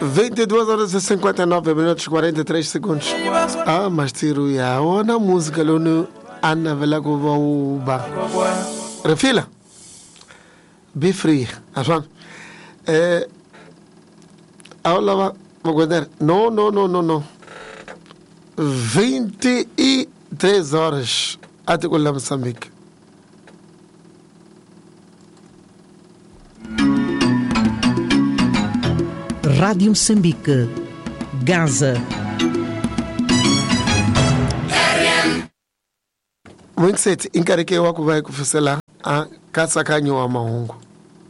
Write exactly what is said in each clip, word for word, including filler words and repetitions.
vinte e duas horas e cinquenta e nove minutos, quarenta e três segundos. Ah, mas tiro ya ona música lunu Anna vela kuva refila. Be free. Aswan. Eh, ahora va a guardar. No, no, no, no, no. vinte e três horas. Até com Moçambique. Rádio Moçambique, Gaza. Muito cedo, encarreguei o que vai acontecer lá, a caça canho a mahungu.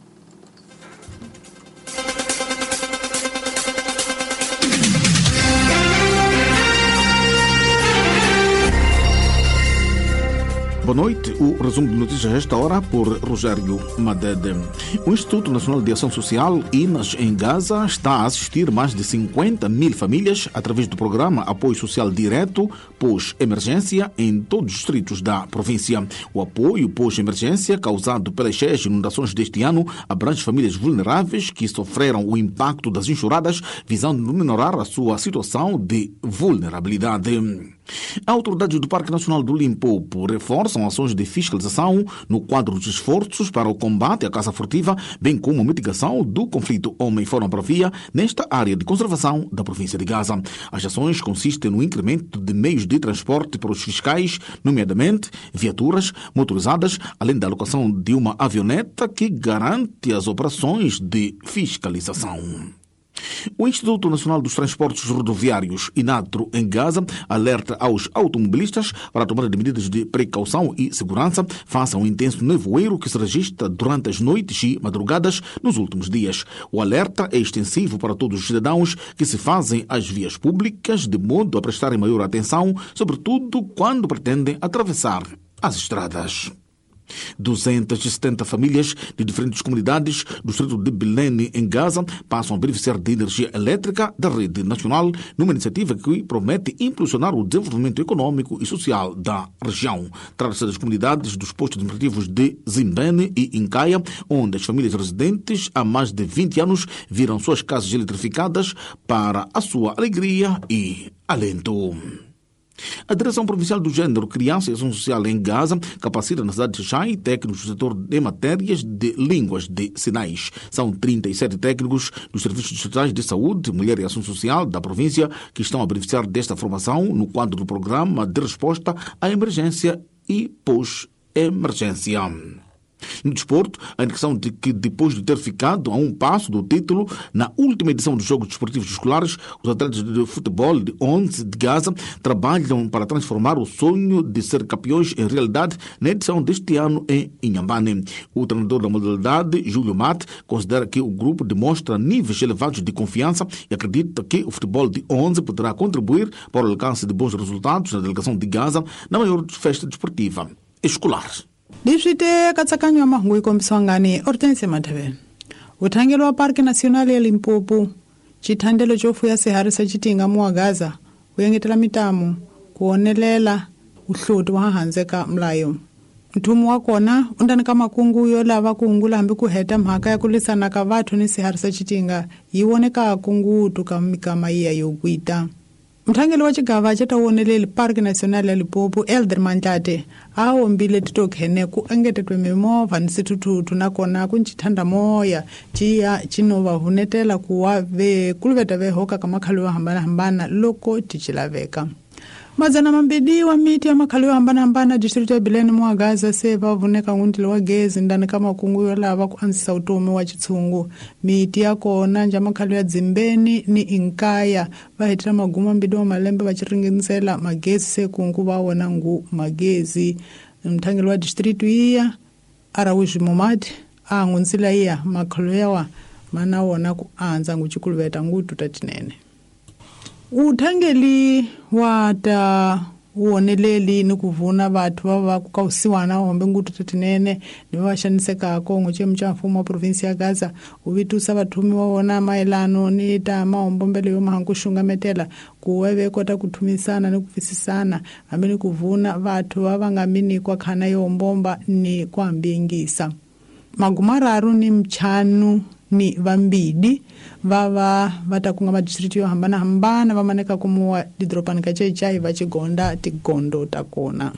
Boa noite, o resumo de notícias esta hora por Rogério Madede. O Instituto Nacional de Ação Social, I N A S, em Gaza, está a assistir mais de cinquenta mil famílias através do programa Apoio Social Direto pós-emergência em todos os distritos da província. O apoio pós-emergência causado pelas cheias inundações deste ano abrange famílias vulneráveis que sofreram o impacto das enxurradas, visando minorar a sua situação de vulnerabilidade. Autoridades do Parque Nacional do Limpopo reforçam ações de fiscalização no quadro dos esforços para o combate à caça furtiva, bem como a mitigação do conflito homem-fauna-bravia nesta área de conservação da província de Gaza. As ações consistem no incremento de meios de transporte para os fiscais, nomeadamente viaturas motorizadas, além da alocação de uma avioneta que garante as operações de fiscalização. O Instituto Nacional dos Transportes Rodoviários, INATRO, em Gaza, alerta aos automobilistas para a tomada de medidas de precaução e segurança face ao intenso nevoeiro que se registra durante as noites e madrugadas nos últimos dias. O alerta é extensivo para todos os cidadãos que se fazem às vias públicas, de modo a prestarem maior atenção, sobretudo quando pretendem atravessar as estradas. duzentas e setenta famílias de diferentes comunidades do distrito de Belém, em Gaza, passam a beneficiar de energia elétrica da rede nacional, numa iniciativa que promete impulsionar o desenvolvimento econômico e social da região. Trata-se das comunidades dos postos administrativos de Zimbene e Incaia, onde as famílias residentes há mais de vinte anos viram suas casas eletrificadas para a sua alegria e alento. A Direção Provincial do Gênero, Criança e Ação Social em Gaza capacita na cidade de Xai técnicos do setor de matérias de línguas de sinais. São trinta e sete técnicos dos Serviços Distritais de Saúde, Mulher e Ação Social da província que estão a beneficiar desta formação no quadro do programa de resposta à emergência e pós-emergência. No desporto, a indicação de que, depois de ter ficado a um passo do título na última edição dos Jogos Desportivos Escolares, os atletas de futebol de onze de Gaza trabalham para transformar o sonho de ser campeões em realidade na edição deste ano em Inhambane. O treinador da modalidade, Júlio Mate, considera que o grupo demonstra níveis elevados de confiança e acredita que o futebol de onze poderá contribuir para o alcance de bons resultados na delegação de Gaza na maior festa desportiva escolar. Diswite katsakanyo mahungu ikombiswa ngani Hortense Mathabela. Uthangelo wa Parque Nacional ya Limpopo, chithandelo chofuya sihari sa chitinga muwa Gaza, uyengetela mitamu, kuonelela uhloti wa hanzeka mlayo. Mtumu wa kona, undanika makungu yolava kuungula hambi kuheta mhaka ya kulisana ka vathu ni sihari sa chitinga, yiwoneka akungu tukamikama iya yokuita. Mthangelo wa chigava chatawoneleli Parque Nacional ya Limpopo, Elder Mantate, awombile titokhene ku angetetwe mimova nisithuthuthu nakona kunchithanda moya chiya chinova hunetela kuwa ve kuluveta vehoka kamakhalu hambana hambana loko tichilaveka. Mazana mambidi wa miti ya makhalu hambana hambana district ya Belém mwa Gaza seva vuneka ngundile wa gezi ndani kama kungu yolava kuansisa utume wa chitsungu. Miti ya kona nja makhalu ya Zimbeni ni Inkaya vahitira maguma mbidi wa malembe vachiringinsela magezi sekungu vawona ngu magezi. Mthangelo wa district iya Arawishi Momadi angunsila iya makhalu yawa mana wona kuanza nguchikuluveta ngutu tatinene. Uthangeli wata uoneleli ni kuvuna vathu vava kukausiwana hombe ngutu tatinene ni vashaniseka kongo che mchafumo wa provinsia ya Gaza uvitusa vathumi wawona maelano ni tama ombombele yo mahangu shunga metela kuweve kota kutumisana ni kufisisana ambe ni kuvuna vathu vavangamini kwa khana yo ombomba ni kwambingisa. Magumararu ni mchanu ni vambidi vava vatakunga madistrito yo hambana hambana vamaneka kumuwa didropani ka chai va chigonda tigondo takona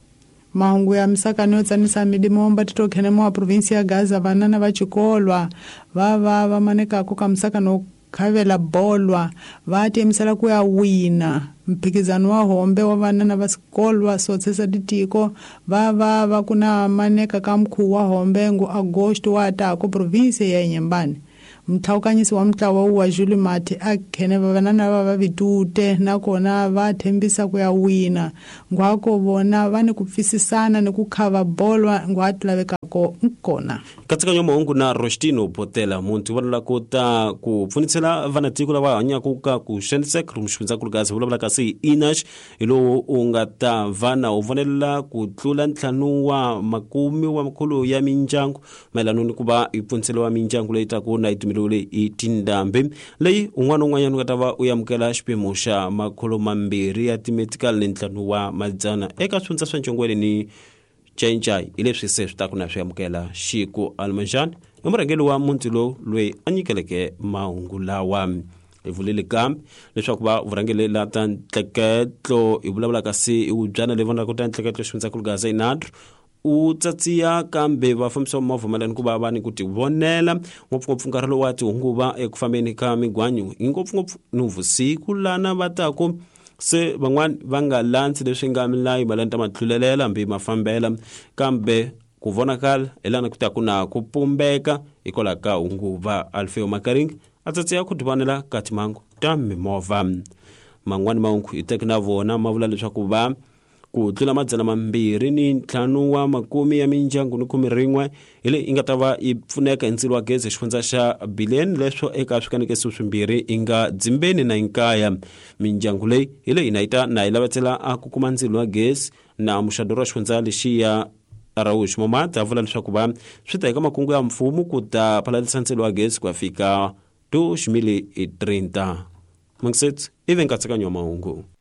mahungu ya msakano yo tsanisa midimomba titokhene wa provinsi ya Gaza vanana va chikolwa vava vamaneka ko ka msakano khavela bolwa va temisela ku ya wina mphikizano wa hombe wa vanana va sikolwa sotsesa ditiko vava va kuna maneka ka mkhu wa hombe ngu Agosto wa ta ko provinsi ya Nyembane mthawukanyisi wa mtlawa wa Julie Mati akhene vanana va va vitute nakona va thembisa ku ya wina ngwako vona vani ku pfisisana ni ku khava bolwa ngwati laveka ko nkona katsika nyoma ungu na Rostino Potela muntu vanala kota ku pfunitsela vanatiko lava hanyaka ka ku Shensek rumshunza ku Gaza vulavula kasi Inash ilo ungata vana uvonelela ku tlula ntlhanu wa makumi wa makhulu ya mindyangu mayelana ni ku va ipfunitsela wa mindyangu leyi ta ku na itimilole itindambe leyi un'wana un'wanyana nga ta va u yamukela xipimo xa makhulu mambirhi ya timedical ntlhanu wa madzana eka swifundza swa Nchongwele ni Chaichai ile swi se swi ta ku na swi yamukela Shiko Almanjani i murhangeli wa muti lowu loyi a nyikeleke mahungu lawa i vulile kambe leswaku va vurhangeli la ta ntleketlo i vulavula kasi i wubyana leyi vonaka ku ta ntleketlo xifundza ku Gaza inadru u tsatsiya kambe vafambisi va movha malani ku va va ni ku tivonela ngopfungopfu nkarhi lowu wa tihunguva eku fambeni ka migwanyo hi ngopfungopfu ni vusiku lana va taku se van'wana va nga landzi leswi nga milayi malani ta matlulelela hambi mafambela kambe ku vonakala elana ku ta ku na ku pumbeka hikola ka hunguva Alfeo Makaring a tsatsiya ku tivanela ka timangu ta mimovha man'wani mahungu i teki na vona ma vula leswaku va ku tlula madzana mambirhi ni ntlhanu wa makumi ya mindyangu ni kumi rin'we ile i nga ta va i pfuneka hi ndzilo wa gezi xifundza xa billion leswo eka swikanekisi swimbirhi i nga dzimbeni na inkaya mindyangu leyi ile ina ita na yi lavetsela a ku kuma ndzilo wa gezi na muxaduri wa xifundza lexiya Araujo Momata a vula leswaku va swi ta eka makungu ya mfumo ku ta phalalisa ndzilo wa gezi ku ya fika two mili trenta Mungset ive nkatsakanyo wa mahungu